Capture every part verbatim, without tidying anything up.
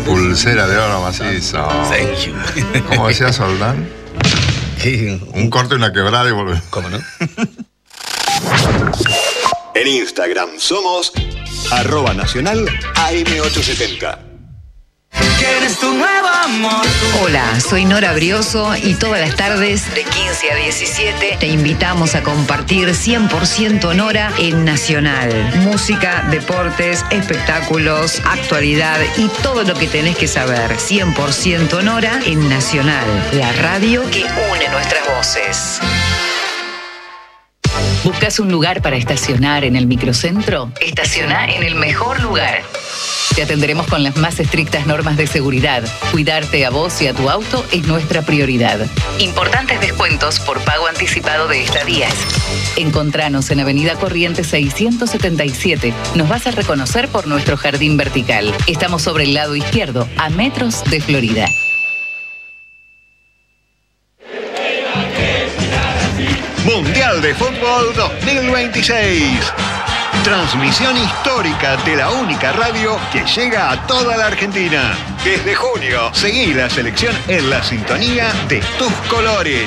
Pulsera de oro macizo. Thank you. ¿Cómo decía Soldán? Un corte, una quebrada y volvemos. ¿Cómo no? En Instagram somos arroba nacional A M ochocientos setenta. ¿Quieres tu nuevo amor? Hola, soy Nora Brioso y todas las tardes de quince a diecisiete te invitamos a compartir cien por ciento Nora en Nacional. Música, deportes, espectáculos, actualidad y todo lo que tenés que saber. cien por ciento Nora en Nacional, la radio que une nuestras voces. ¿Buscas un lugar para estacionar en el microcentro? Estaciona en el mejor lugar. Te atenderemos con las más estrictas normas de seguridad. Cuidarte a vos y a tu auto es nuestra prioridad. Importantes descuentos por pago anticipado de estadías. Encontranos en Avenida Corrientes seiscientos setenta y siete. Nos vas a reconocer por nuestro jardín vertical. Estamos sobre el lado izquierdo, a metros de Florida. Mundial de Fútbol dos mil veintiséis. Transmisión histórica de la única radio que llega a toda la Argentina. Desde junio, seguí la selección en la sintonía de tus colores.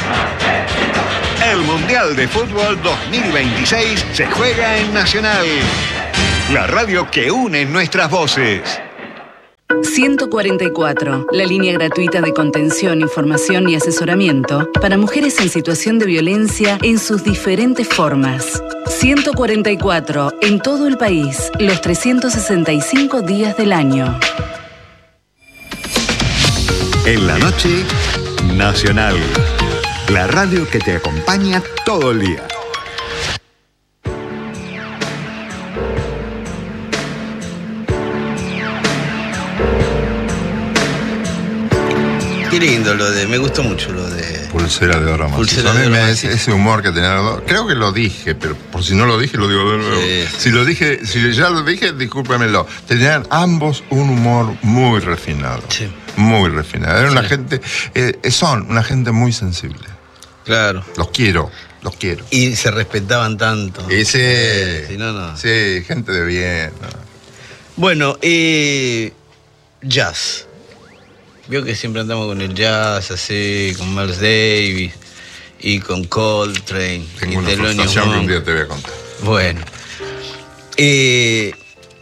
El Mundial de Fútbol dos mil veintiséis se juega en Nacional, la radio que une nuestras voces. ciento cuarenta y cuatro, la línea gratuita de contención, información y asesoramiento para mujeres en situación de violencia en sus diferentes formas. ciento cuarenta y cuatro, en todo el país, los trescientos sesenta y cinco días del año. En la noche, Nacional, la radio que te acompaña todo el día. Qué lindo lo de, me gustó mucho lo de... Pulsera de oro macizo. A mí me, ese, ese humor que tenía los dos, creo que lo dije, pero por si no lo dije, lo digo de nuevo. Sí. Si lo dije, si ya lo dije, discúlpemelo. Tenían ambos un humor muy refinado. Sí. Muy refinado. Era sí. una gente, eh, son una gente muy sensible. Claro. Los quiero, los quiero. Y se respetaban tanto. Y sí, eh, si no, no. Sí, gente de bien. ¿No? Bueno, eh, jazz. Vio que siempre andamos con el jazz, así, con Miles Davis y con Coltrane. Tengo una frustración que un día te voy a contar. Bueno. Eh,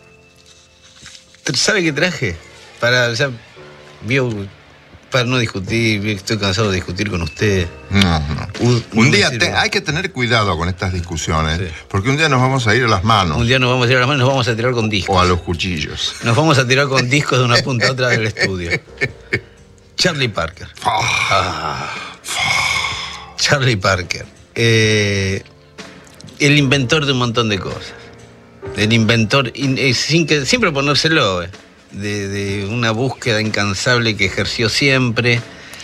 ¿Sabe qué traje? Para, o sea, vio, para no discutir, estoy cansado de discutir con usted. No, no. Un, un día te, hay que tener cuidado con estas discusiones, sí. porque un día nos vamos a ir a las manos. Un día nos vamos a ir a las manos y nos vamos a tirar con discos. O a los cuchillos. Nos vamos a tirar con discos de una punta a otra del estudio. Charlie Parker. Ah. Charlie Parker. Eh, el inventor de un montón de cosas. El inventor, eh, sin que, siempre ponérselo, eh, de, de una búsqueda incansable que ejerció siempre.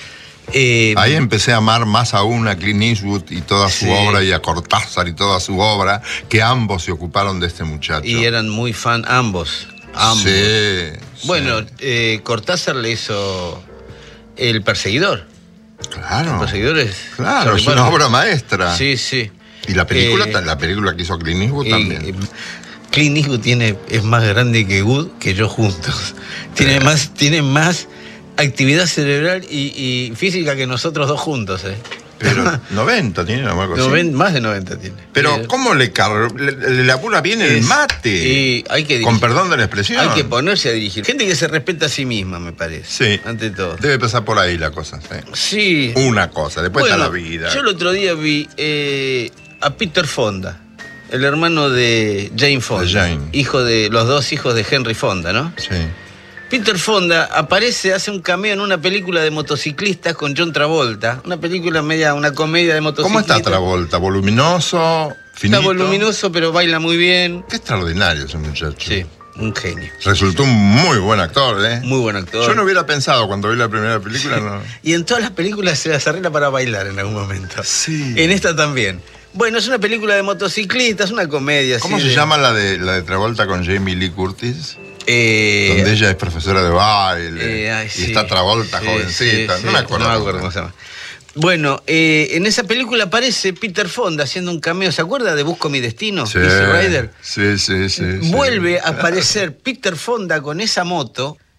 Eh, Ahí empecé a amar más aún a Clint Eastwood y toda su sí. obra, y a Cortázar y toda su obra, que ambos se ocuparon de este muchacho. Y eran muy fan ambos. ambos. Sí. Bueno, sí. Eh, Cortázar le hizo El Perseguidor. Claro. El Perseguidor es... Claro, es una obra maestra. Sí, sí. Y la película, eh, la película que hizo Clint Eastwood eh, también. Eh, Clint Eastwood tiene, es más grande que Wood, que yo juntos. Tiene, eh. más, tiene más actividad cerebral y, y física que nosotros dos juntos, ¿eh? Pero noventa tiene, no, algo así. noventa, más de noventa tiene. Pero, eh, ¿cómo le, car le, le apura bien es, el mate? Y hay que dirigir, con perdón de la expresión. Hay que ponerse a dirigir. Gente que se respeta a sí misma, me parece. Sí. Ante todo. Debe pasar por ahí la cosa, sí. Sí. Una cosa, después bueno, está la vida. Yo el otro día vi eh, a Peter Fonda, el hermano de Jane Fonda. De Jane. Hijo de, los dos hijos de Henry Fonda, ¿no? Sí. Peter Fonda aparece, hace un cameo en una película de motociclistas con John Travolta. Una película media, una comedia de motociclistas. ¿Cómo está Travolta? ¿Voluminoso? ¿Finito? Está voluminoso, pero baila muy bien. Qué extraordinario ese muchacho. Sí, un genio. Resultó un muy buen actor, ¿eh? Muy buen actor. Yo no hubiera pensado cuando vi la primera película, no. Y en todas las películas se las arregla para bailar en algún momento. Sí. En esta también. Bueno, es una película de motociclistas, una comedia. ¿Cómo ¿sí? se de... llama la de, la de Travolta con Jamie Lee Curtis? Eh, donde ella es profesora de baile eh, ay, y sí, está Travolta, sí, jovencita. Sí, no sí, me acuerdo. No me acuerdo cómo se llama. Bueno, eh, en esa película aparece Peter Fonda haciendo un cameo. ¿Se acuerda de Busco mi destino? Sí, Easy Rider. sí, sí, sí. Vuelve sí. a aparecer Peter Fonda con esa moto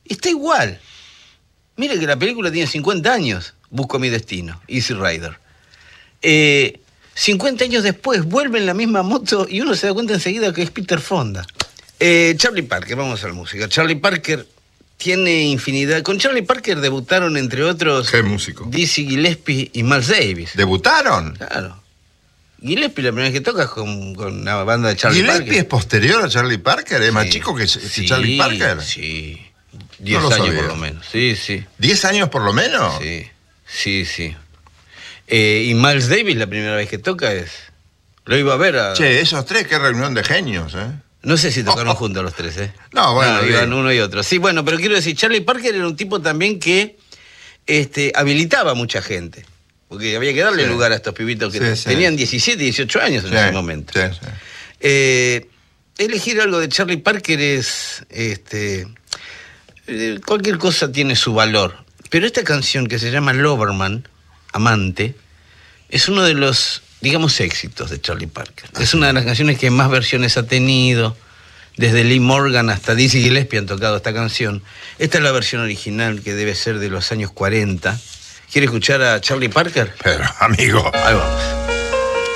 Está igual. Mire que la película tiene cincuenta años, Busco mi destino, Easy Rider. Eh, cincuenta años después, vuelve en la misma moto y uno se da cuenta enseguida que es Peter Fonda. Eh, Charlie Parker, vamos a la música. Charlie Parker tiene infinidad. Con Charlie Parker debutaron, entre otros, ¿qué músico? Dizzy Gillespie y Miles Davis. ¿Debutaron? Claro. Gillespie la primera vez que toca con, con la banda de Charlie ¿Gillespie Parker. es posterior a Charlie Parker? ¿Es sí. más chico que, que sí, Charlie Parker? Sí. Diez no años sabía. por lo menos. Sí, sí. ¿Diez años por lo menos? Sí, sí, sí. Eh, y Miles Davis la primera vez que toca es... Lo iba a ver a... Che, esos tres, qué reunión de genios, ¿eh? No sé si tocaron oh, oh. juntos los tres, ¿eh? No, bueno. No, iban uno y otro. Sí, bueno, pero quiero decir, Charlie Parker era un tipo también que este, habilitaba a mucha gente. Porque había que darle sí. lugar a estos pibitos que sí, tenían sí. diecisiete, dieciocho años en sí, ese momento. Sí, sí. Eh, elegir algo de Charlie Parker es... este eh, cualquier cosa tiene su valor. Pero esta canción que se llama Loverman, Amante, es uno de los, digamos, éxitos de Charlie Parker. Es una de las canciones que más versiones ha tenido. Desde Lee Morgan hasta Dizzy Gillespie han tocado esta canción. Esta es la versión original, que debe ser de los años cuarenta. ¿Quiere escuchar a Charlie Parker? Pero, amigo. Ahí vamos.